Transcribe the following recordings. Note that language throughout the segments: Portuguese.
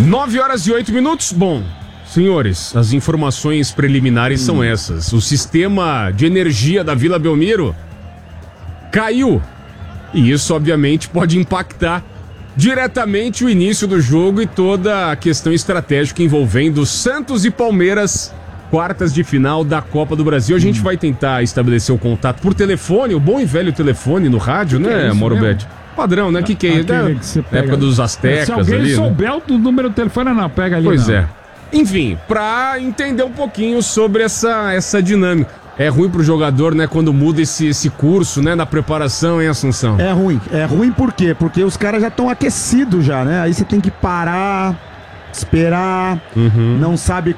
9h08. Bom, senhores, as informações preliminares são essas. O sistema de energia da Vila Belmiro caiu. E isso, obviamente, pode impactar diretamente o início do jogo e toda a questão estratégica envolvendo Santos e Palmeiras, quartas de final da Copa do Brasil. A gente vai tentar estabelecer o contato por telefone, o bom e velho telefone no rádio, né, Morobete? Padrão, né? Que é? Da época dos astecas ali. Se alguém souber o número do telefone, não, pega ali. Pois não. é. Enfim, pra entender um pouquinho sobre essa dinâmica. É ruim pro jogador, né, quando muda esse curso, né, na preparação em Assunção. É ruim por quê? Porque os caras já estão aquecidos já, né? Aí você tem que parar, esperar, não sabe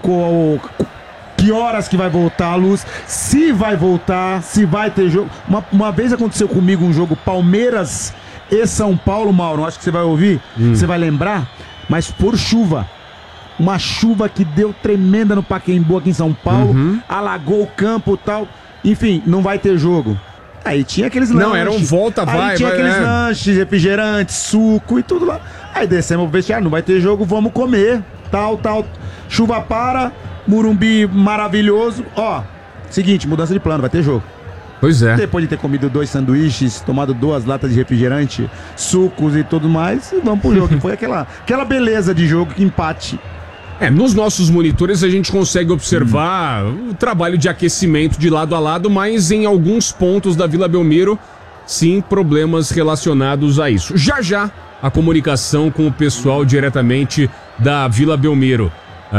que horas que vai voltar a luz, se vai voltar, se vai ter jogo. Uma vez aconteceu comigo um jogo Palmeiras e São Paulo, Mauro, acho que você vai ouvir, você vai lembrar, mas por chuva. Uma chuva que deu tremenda no Pacaembu aqui em São Paulo, alagou o campo e tal. Enfim, não vai ter jogo. Aí tinha aqueles lanches. Não, era um Aí tinha aqueles lanches, refrigerantes, suco e tudo lá. Aí descemos pro vestiário, não vai ter jogo, vamos comer. Tal. Chuva para, Morumbi maravilhoso. Ó, seguinte, mudança de plano, vai ter jogo. Pois é. Depois de ter comido 2 sanduíches, tomado 2 latas de refrigerante, sucos e tudo mais, vamos pro jogo. Foi aquela beleza de jogo, que empate. Nos nossos monitores a gente consegue observar o trabalho de aquecimento de lado a lado, mas em alguns pontos da Vila Belmiro, sim, problemas relacionados a isso. Já a comunicação com o pessoal diretamente da Vila Belmiro.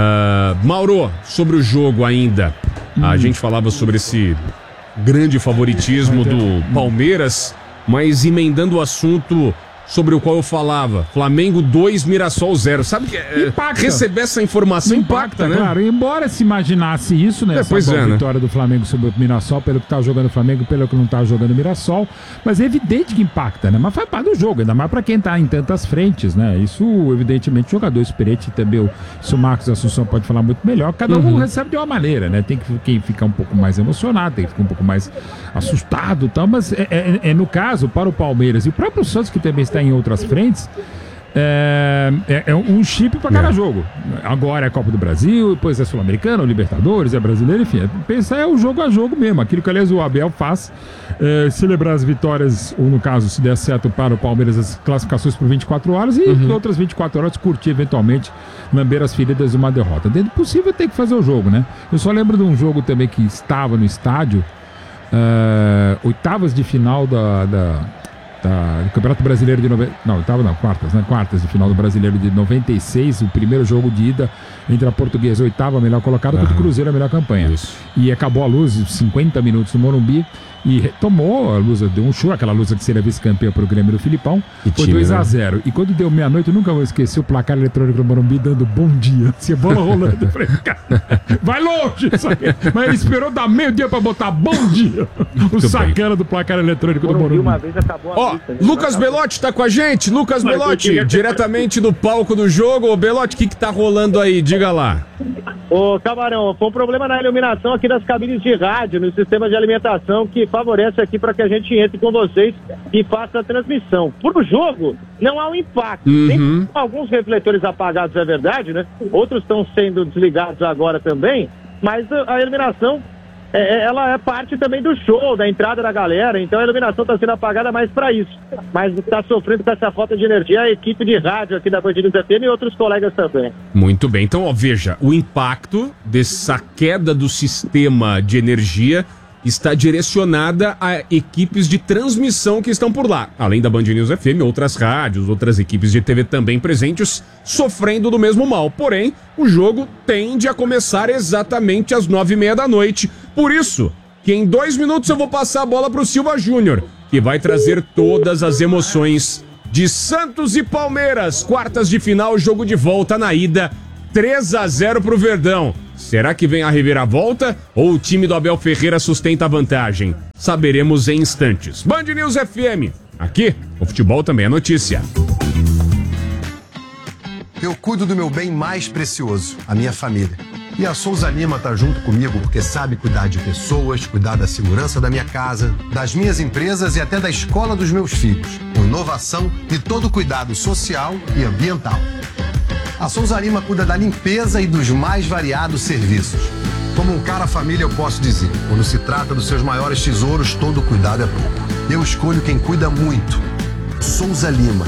Mauro, sobre o jogo ainda, a gente falava sobre esse grande favoritismo do Palmeiras, mas emendando o assunto sobre o qual eu falava, Flamengo 2, Mirassol 0. Sabe que receber essa informação impacta, né? Claro, embora se imaginasse isso, né? Essa vitória do Flamengo sobre o Mirassol, pelo que tá jogando o Flamengo, pelo que não tá jogando o Mirassol, mas é evidente que impacta, né? Mas faz parte do jogo, ainda mais pra quem tá em tantas frentes, né? Isso, evidentemente, jogador experiente também, isso o Marcos Assunção pode falar muito melhor, cada um recebe de uma maneira, né? Tem quem fica um pouco mais emocionado, tem que ficar um pouco mais assustado e tal, mas no caso, para o Palmeiras e o próprio Santos, que também está em outras frentes, é um chip para cada jogo. Agora é a Copa do Brasil, depois é Sul-Americano, Libertadores, é Brasileiro, enfim. Pensar é o jogo a jogo mesmo. Aquilo que, aliás, o Abel faz, celebrar as vitórias, ou no caso, se der certo para o Palmeiras, as classificações por 24 horas e outras 24 horas curtir, eventualmente, lamber as feridas de uma derrota. Dentro do possível, tem que fazer o jogo, né? Eu só lembro de um jogo também que estava no estádio, oitavas de final do Campeonato Brasileiro de quartas de final do Brasileiro de 96, o primeiro jogo de ida entre a Portuguesa, oitava melhor colocada, contra o Cruzeiro, a melhor campanha. Isso. E acabou a luz, 50 minutos no Morumbi, e retomou a luz, deu um show, aquela luz que seria vice-campeã para o Grêmio do Filipão, foi 2-0. E quando deu meia-noite, eu nunca vou esquecer o placar eletrônico do Morumbi dando bom dia, assim, a bola rolando. Eu falei, cara, vai longe isso aqui. Mas ele esperou dar meio-dia para botar bom dia. O sacana do placar eletrônico do Morumbi. Uma vez acabou a Lucas Belotti tá com a gente. Lucas Belotti, diretamente do palco do jogo. Ô, Belotti, o que tá rolando aí? Diga lá. Ô, Camarão, foi um problema na iluminação aqui das cabines de rádio, no sistema de alimentação, que favorece aqui para que a gente entre com vocês e faça a transmissão. Por jogo, não há um impacto. Tem alguns refletores apagados, é verdade, né? Outros estão sendo desligados agora também, mas a iluminação, ela é parte também do show, da entrada da galera, então a iluminação está sendo apagada mais para isso. Mas está sofrendo com essa falta de energia a equipe de rádio aqui da Band News FM e outros colegas também. Muito bem, então, veja, o impacto dessa queda do sistema de energia está direcionada a equipes de transmissão que estão por lá. Além da Band News FM, outras rádios, outras equipes de TV também presentes, sofrendo do mesmo mal. Porém, o jogo tende a começar exatamente às 9h30 da noite. Por isso, que em 2 minutos eu vou passar a bola para o Silva Júnior, que vai trazer todas as emoções de Santos e Palmeiras. Quartas de final, jogo de volta na ida, 3-0 pro Verdão. Será que vem a reviravolta ou o time do Abel Ferreira sustenta a vantagem? Saberemos em instantes. Band News FM. Aqui, o futebol também é notícia. Eu cuido do meu bem mais precioso, a minha família. E a Souza Lima tá junto comigo porque sabe cuidar de pessoas, cuidar da segurança da minha casa, das minhas empresas e até da escola dos meus filhos. Com inovação e todo cuidado social e ambiental. A Souza Lima cuida da limpeza e dos mais variados serviços. Como um cara família, eu posso dizer, quando se trata dos seus maiores tesouros, todo cuidado é pouco. Eu escolho quem cuida muito. Souza Lima.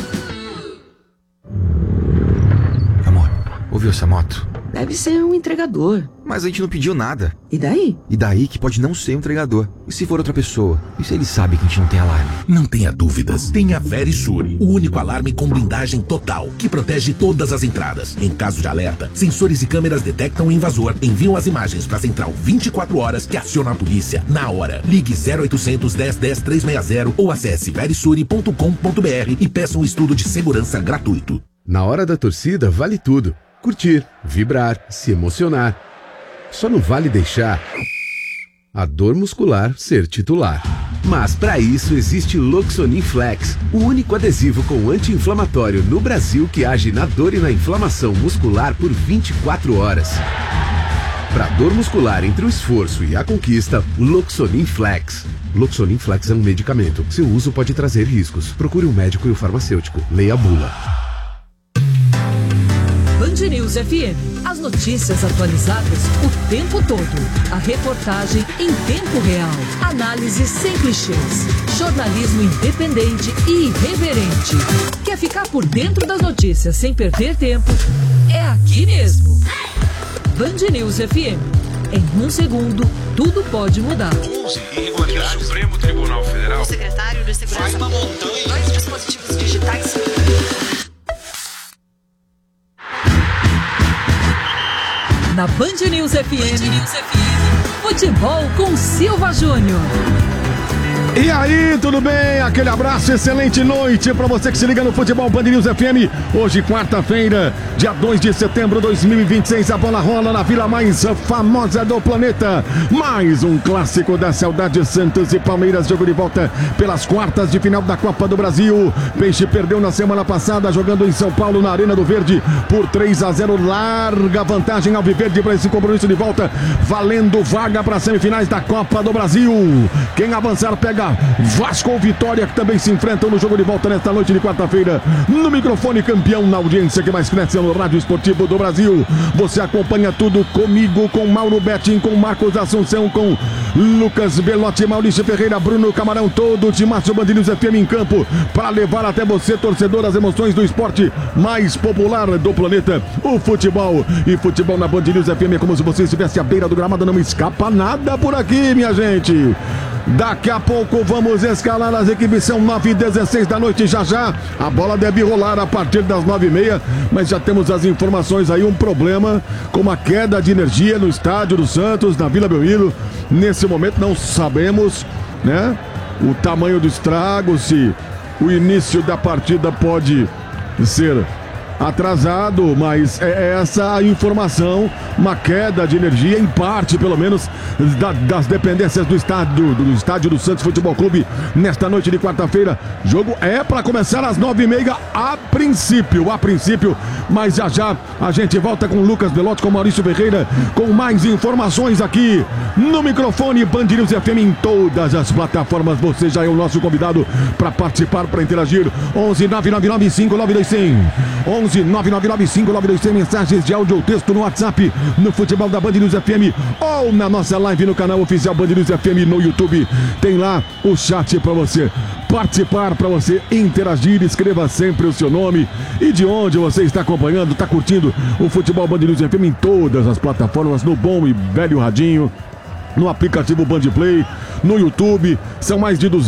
Amor, ouviu essa moto? Deve ser um entregador. Mas a gente não pediu nada. E daí? E daí que pode não ser um entregador. E se for outra pessoa? E se ele sabe que a gente não tem alarme? Não tenha dúvidas. Tem a Verisure, o único alarme com blindagem total, que protege todas as entradas. Em caso de alerta, sensores e câmeras detectam o invasor, enviam as imagens para a central 24 horas que aciona a polícia na hora. Ligue 0800 10 10 360 ou acesse verisure.com.br e peça um estudo de segurança gratuito. Na hora da torcida vale tudo. Curtir, vibrar, se emocionar. Só não vale deixar a dor muscular ser titular. Mas para isso existe Loxonin Flex, o único adesivo com anti-inflamatório no Brasil que age na dor e na inflamação muscular por 24 horas. Para dor muscular entre o esforço e a conquista, Loxonin Flex. Loxonin Flex é um medicamento. Seu uso pode trazer riscos. Procure um médico e o farmacêutico. Leia a bula. Band News FM. As notícias atualizadas o tempo todo. A reportagem em tempo real. Análise sem clichês. Jornalismo independente e irreverente. Quer ficar por dentro das notícias sem perder tempo? É aqui mesmo. Band News FM. Em um segundo, tudo pode mudar. 11 irregularidades. O Supremo Tribunal Federal. O secretário de Segurança. Faz uma montanha. 2 dispositivos digitais. Na Band News FM, futebol com Silva Júnior. E aí, tudo bem? Aquele abraço, excelente noite para você que se liga no Futebol Band News FM. Hoje, quarta-feira, dia 2 de setembro de 2026, a bola rola na vila mais famosa do planeta. Mais um clássico da saudade, Santos e Palmeiras, jogo de volta pelas quartas de final da Copa do Brasil. Peixe perdeu na semana passada, jogando em São Paulo, na Arena do Verde, por 3-0. Larga vantagem ao Viverde para esse compromisso de volta, valendo vaga para as semifinais da Copa do Brasil. Quem avançar pega Vasco ou Vitória, que também se enfrentam no jogo de volta nesta noite de quarta-feira. No microfone, campeão na audiência que mais cresce no Rádio Esportivo do Brasil. Você acompanha tudo comigo, com Mauro Betting, com Marcos Assunção, com Lucas Belotti, Maurício Ferreira, Bruno Camarão, todo o timaço Band News FM em campo para levar até você, torcedor, as emoções do esporte mais popular do planeta, o futebol. E futebol na Band News FM é como se você estivesse à beira do gramado, não escapa nada por aqui, minha gente. Daqui a pouco vamos escalar as equipes, são 9h16 da noite, já a bola deve rolar a partir das 9h30, mas já temos as informações aí, um problema com uma queda de energia no estádio do Santos, na Vila Belmiro. Nesse momento não sabemos, né, o tamanho do estrago, se o início da partida pode ser atrasado, mas é essa a informação, uma queda de energia, em parte pelo menos, das dependências do estádio do Santos Futebol Clube nesta noite de quarta-feira. Jogo é para começar às 9h30 a princípio, mas já a gente volta com Lucas Belotti, com Maurício Ferreira, com mais informações aqui no microfone Band News FM em todas as plataformas. Você já é o nosso convidado para participar, para interagir. 11 999 5921 11 999 5921, mensagens de áudio ou texto no WhatsApp, no Futebol da Band News FM ou na nossa live no canal oficial Band News FM no YouTube. Tem lá o chat para você participar, para você interagir. Escreva sempre o seu nome e de onde você está acompanhando, está curtindo o Futebol Band News FM em todas as plataformas, no bom e velho radinho, no aplicativo Band Play, no YouTube. São mais de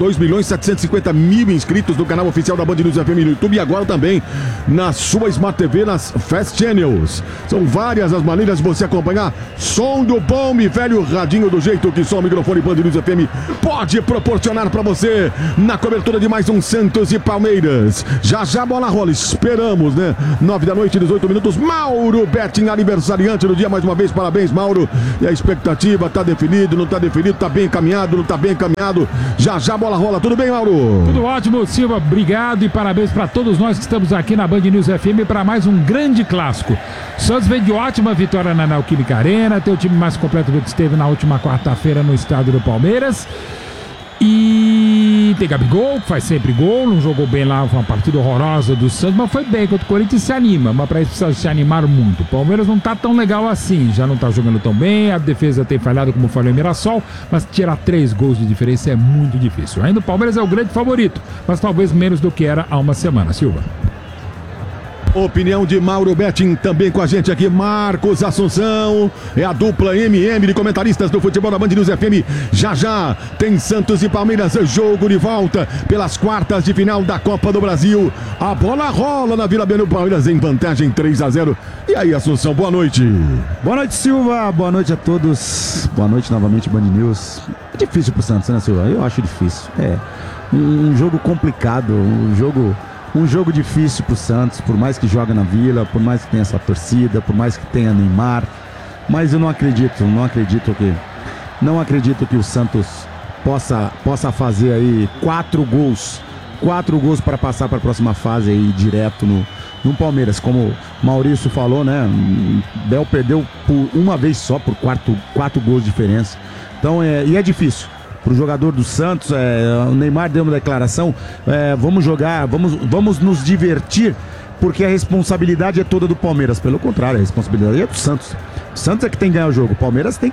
2.750.000 inscritos no canal oficial da Band News FM no YouTube, e agora também na sua Smart TV, nas Fast Channels. São várias as maneiras de você acompanhar. Som do bom e velho radinho, do jeito que só o microfone Band News FM pode proporcionar para você, na cobertura de mais um Santos e Palmeiras. Já a bola rola, esperamos, né? 9 da noite, 18 minutos. Mauro Betting, aniversariante do dia, mais uma vez, parabéns, Mauro. E a expectativa, tá definido, não tá definido, tá bem encaminhado, não tá bem encaminhado. Já a bola rola. Tudo bem, Mauro? Tudo ótimo, Silva. Obrigado e parabéns para todos nós que estamos aqui na Band News FM para mais um grande clássico. Santos vem de ótima vitória na Neoquímica Arena, tem o time mais completo do que esteve na última quarta-feira no estádio do Palmeiras. E aí tem Gabigol, que faz sempre gol, não jogou bem lá, foi uma partida horrorosa do Santos, mas foi bem contra o Corinthians, se anima, mas pra isso precisa se animar muito. O Palmeiras não tá tão legal assim, já não tá jogando tão bem, a defesa tem falhado, como falou o Mirassol, mas tirar 3 gols de diferença é muito difícil. Ainda o Palmeiras é o grande favorito, mas talvez menos do que era há uma semana. Silva. Opinião de Mauro Betting, também com a gente aqui, Marcos Assunção, é a dupla MM de comentaristas do futebol da Band News FM. Já tem Santos e Palmeiras, jogo de volta pelas quartas de final da Copa do Brasil. A bola rola na Vila Belmiro, Palmeiras em vantagem 3-0. E aí, Assunção, boa noite. Boa noite, Silva, boa noite a todos. Boa noite novamente, Band News. É difícil pro Santos, né, Silva? Eu acho difícil. É um jogo complicado, um jogo difícil pro Santos, por mais que joga na Vila, por mais que tenha essa torcida, por mais que tenha Neymar, mas eu não acredito que o Santos possa fazer aí 4 gols para passar para a próxima fase aí direto no Palmeiras, como o Maurício falou, né? Bel perdeu por uma vez só por 4 gols de diferença. Então e é difícil. Pro jogador do Santos, o Neymar deu uma declaração, vamos jogar, vamos nos divertir, porque a responsabilidade é toda do Palmeiras. Pelo contrário, a responsabilidade é do Santos. O Santos é que tem que ganhar o jogo. O Palmeiras tem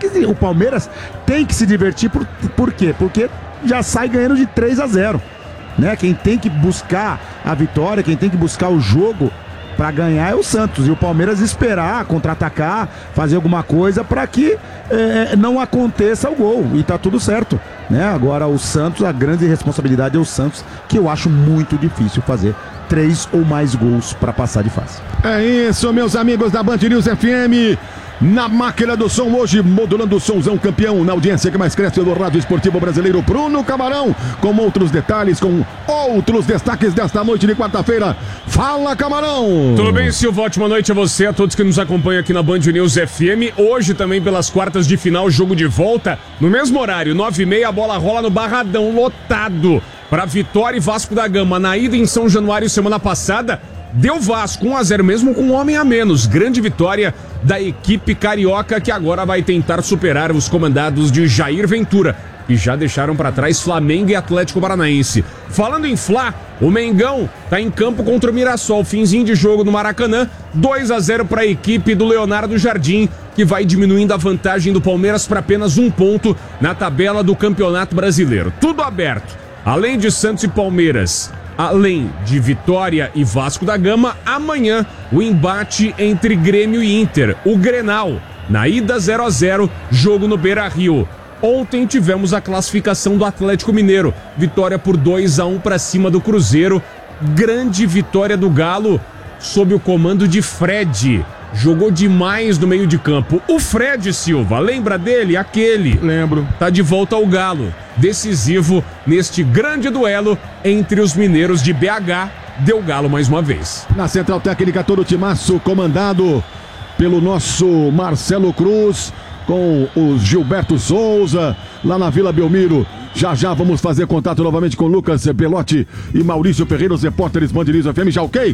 que se divertir. Por quê? Porque já sai ganhando de 3-0, né? Quem tem que buscar a vitória, quem tem que buscar o jogo para ganhar é o Santos, e o Palmeiras esperar, contra-atacar, fazer alguma coisa para que não aconteça o gol, e tá tudo certo, né? Agora o Santos, a grande responsabilidade é o Santos, que eu acho muito difícil fazer 3 ou mais gols para passar de fase. É isso, meus amigos da Band News FM. Na máquina do som hoje, modulando o somzão campeão, na audiência que mais cresce do rádio esportivo brasileiro, Bruno Camarão, com outros detalhes, com outros destaques desta noite de quarta-feira. Fala, Camarão! Tudo bem, Silva? Ótima noite a você, a todos que nos acompanham aqui na Band News FM. Hoje também pelas quartas de final, jogo de volta, no mesmo horário, 9h30, a bola rola no Barradão, lotado, para Vitória e Vasco da Gama. Na ida em São Januário semana passada, deu Vasco 1-0 mesmo com um homem a menos. Grande vitória da equipe carioca, que agora vai tentar superar os comandados de Jair Ventura, que já deixaram para trás Flamengo e Atlético Paranaense. Falando em Fla, o Mengão tá em campo contra o Mirassol, finzinho de jogo no Maracanã, 2-0 para a equipe do Leonardo Jardim, que vai diminuindo a vantagem do Palmeiras para apenas 1 ponto na tabela do Campeonato Brasileiro. Tudo aberto. Além de Santos e Palmeiras, além de Vitória e Vasco da Gama, amanhã o embate entre Grêmio e Inter, o Grenal, na ida 0-0, jogo no Beira-Rio. Ontem tivemos a classificação do Atlético Mineiro, vitória por 2-1 para cima do Cruzeiro, grande vitória do Galo sob o comando de Fred. Jogou demais no meio de campo. O Fred Silva, lembra dele? Aquele. Lembro. Tá de volta ao Galo. Decisivo neste grande duelo entre os mineiros de BH. Deu Galo mais uma vez. Na central técnica, todo o timaço comandado pelo nosso Marcelo Cruz, com o Gilberto Souza, lá na Vila Belmiro. Já vamos fazer contato novamente com Lucas Belotti e Maurício Ferreira, os repórteres Band News FM. Já ok?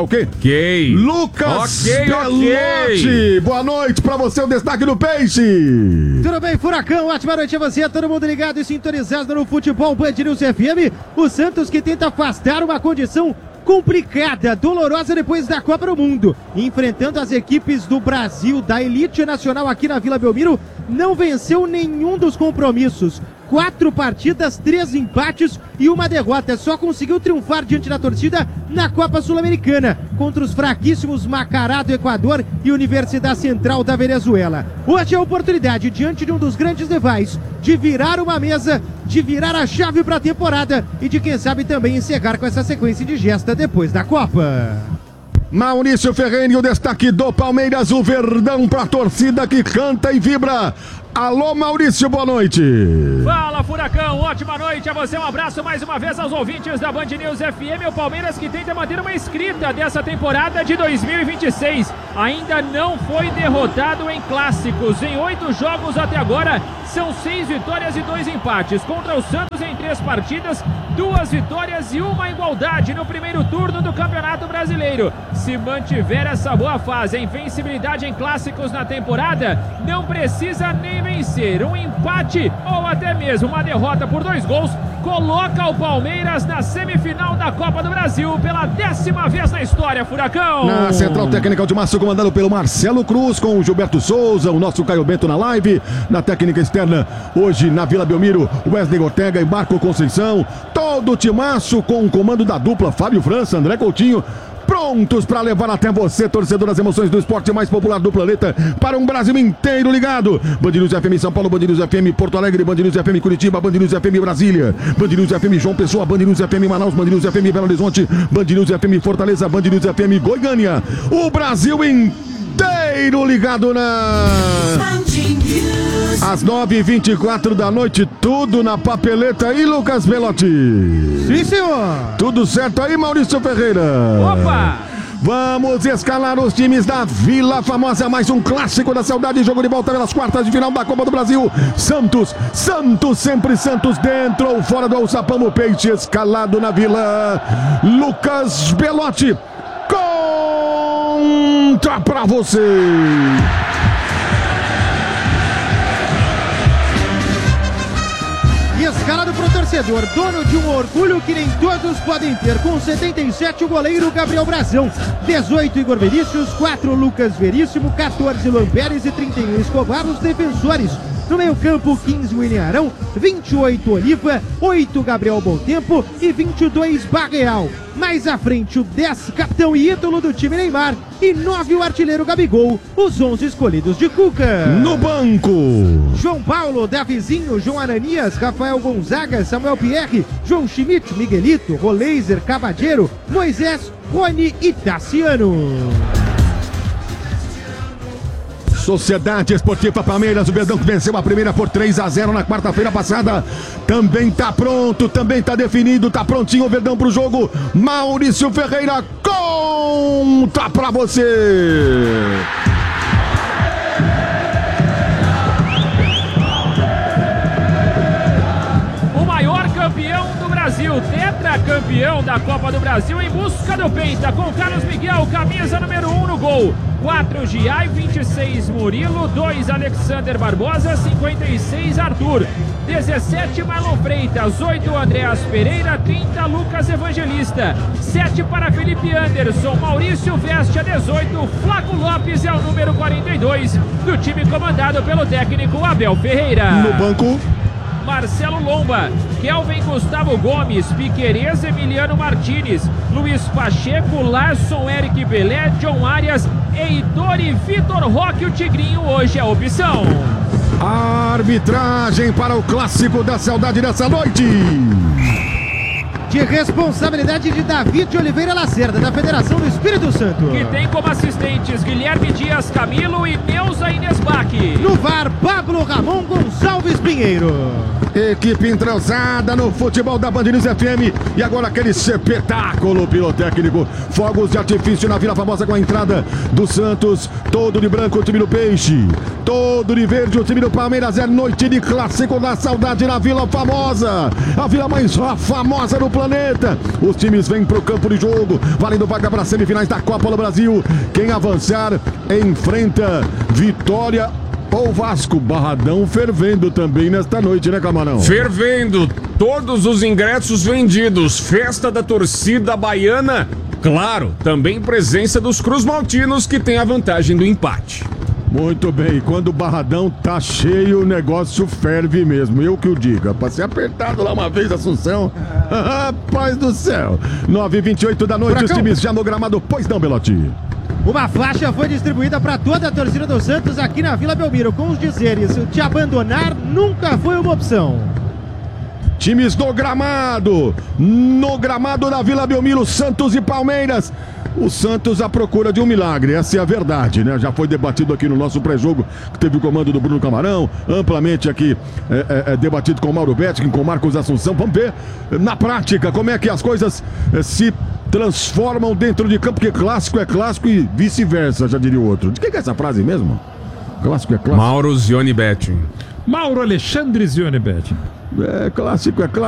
Ok. Lucas Belotti, boa noite pra você, o destaque do Peixe. Tudo bem, Furacão? Ótima noite a você, todo mundo ligado e sintonizado no futebol Band News FM. O Santos que tenta afastar uma condição complicada, dolorosa depois da Copa do Mundo, enfrentando as equipes do Brasil, da elite nacional aqui na Vila Belmiro, não venceu nenhum dos compromissos. 4 partidas, 3 empates e 1 derrota. Só conseguiu triunfar diante da torcida na Copa Sul-Americana, contra os fraquíssimos Macará do Equador e Universidade Central da Venezuela. Hoje é a oportunidade, diante de um dos grandes rivais, de virar uma mesa, de virar a chave para a temporada e de, quem sabe, também encerrar com essa sequência indigesta depois da Copa. Maurício Ferreira e o destaque do Palmeiras, o Verdão pra torcida que canta e vibra. Alô, Maurício, boa noite. Fala, Furacão, ótima noite a você, um abraço mais uma vez aos ouvintes da Band News FM. O Palmeiras que tenta manter uma escrita dessa temporada de 2026. Ainda não foi derrotado em clássicos. Em 8 jogos até agora, são 6 vitórias e 2 empates. Contra o Santos em 3 partidas, 2 vitórias e 1 igualdade no primeiro turno do Campeonato Brasileiro. Se mantiver essa boa fase, a invencibilidade em clássicos na temporada, não precisa nem vencer, um empate ou até mesmo uma derrota por 2 gols, coloca o Palmeiras na semifinal da Copa do Brasil pela 10ª vez na história, Furacão. Na central técnica de Márcio, comandado pelo Marcelo Cruz, com o Gilberto Souza, o nosso Caio Bento na live. Na técnica externa, hoje na Vila Belmiro, Wesley Ortega e Marco Conceição. Todo o timaço com o comando da dupla Fábio França, André Coutinho, prontos para levar até você, torcedor, das emoções do esporte mais popular do planeta, para um Brasil inteiro ligado. Band News FM São Paulo, Band News FM Porto Alegre, Band News FM Curitiba, Band News FM Brasília, Band News FM João Pessoa, Band News FM Manaus, Band News FM Belo Horizonte, Band News FM Fortaleza, Band News FM Goiânia. O Brasil inteiro ligado às 9h24 da noite, tudo na papeleta aí, Lucas Belotti. Sim, senhor. Tudo certo aí, Maurício Ferreira? Opa! Vamos escalar os times da Vila Famosa, mais um clássico da saudade, jogo de volta pelas quartas de final da Copa do Brasil. Santos, sempre Santos, dentro ou fora do Alçapão, o Peixe escalado na Vila. Lucas Belotti, conta pra você. Escalado pro torcedor, dono de um orgulho que nem todos podem ter. Com 77, o goleiro Gabriel Brazão. 18, Igor Vinícius. 4, Lucas Veríssimo. 14, Luan Pérez e 31, Escobar, os defensores. No meio campo, 15, William Arão. 28, Oliva. 8, Gabriel Bontempo. E 22, Barreal. Mais à frente, o 10, capitão e ídolo do time, Neymar. E 9, o artilheiro Gabigol. Os 11 escolhidos de Cuca. No banco, João Paulo, Davizinho, João Ananias, Rafael Gonzaga, Samuel Pierre, João Schmidt, Miguelito, Roleiser, Cavadeiro, Moisés, Rony e Tassiano. Sociedade Esportiva Palmeiras, o Verdão que venceu a primeira por 3-0 na quarta-feira passada. Também tá pronto, também tá definido, tá prontinho o Verdão pro jogo. Maurício Ferreira, conta pra você. O maior campeão do Brasil, tetracampeão da Copa do Brasil, em busca do Penta, com Carlos Miguel, camisa número 1 no gol. 4, Giai, 26, Murilo, 2, Alexander Barbosa, 56, Arthur, 17, Marlon Freitas, 8, Andreas Pereira, 30, Lucas Evangelista, 7 para Felipe Anderson, Maurício veste a 18, Flaco Lopes é o número 42 do time comandado pelo técnico Abel Ferreira. No banco, Marcelo Lomba, Kelvin Gustavo Gomes, Piquerez, Emiliano Martínez, Luiz Pacheco, Larson, Eric Belé, John Arias, Heitor e Vitor Roque. O Tigrinho hoje é a opção. A arbitragem para o clássico da saudade dessa noite, de responsabilidade de David Oliveira Lacerda, da Federação do Espírito Santo. Que tem como assistentes Guilherme Dias Camilo e Neuza Inês Bach. No VAR, Pablo Ramon Gonçalves Pinheiro. Equipe entrosada no futebol da Band News FM. E agora aquele espetáculo pirotécnico. Fogos de artifício na Vila Famosa com a entrada do Santos. Todo de branco o time do Peixe. Todo de verde o time do Palmeiras. É noite de clássico da saudade na Vila Famosa. A vila mais famosa do planeta. Os times vêm pro campo de jogo, valendo vaga para semifinais da Copa do Brasil. Quem avançar enfrenta Vitória ou Vasco. Barradão fervendo também nesta noite, né, Camarão? Fervendo, todos os ingressos vendidos, festa da torcida baiana, claro, também presença dos cruzmaltinos que tem a vantagem do empate. Muito bem, quando o Barradão tá cheio, o negócio ferve mesmo, eu que o diga. Passei apertado lá uma vez, Assunção. Rapaz do céu. 9h28 da noite, Furacão. Os times já no gramado, pois não, Belotti? Uma faixa foi distribuída para toda a torcida do Santos aqui na Vila Belmiro, com os dizeres: te abandonar nunca foi uma opção. Times no gramado da Vila Belmiro, Santos e Palmeiras. O Santos à procura de um milagre, essa é a verdade, né? Já foi debatido aqui no nosso pré-jogo, que teve o comando do Bruno Camarão, amplamente aqui debatido com o Mauro Betting, com o Marcos Assunção. Vamos ver na prática como é que as coisas se transformam dentro de campo, porque clássico é clássico e vice-versa, já diria o outro. De quem é essa frase mesmo? Clássico é clássico. Mauro Zioni Betting. Mauro Alexandre Zioni Betting. Clássico é clássico.